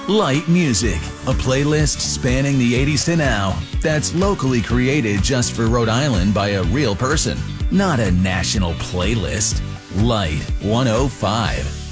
Light Music, a playlist spanning the 80s to now that's locally created just for Rhode Island by a real person, not a national playlist. Light 105.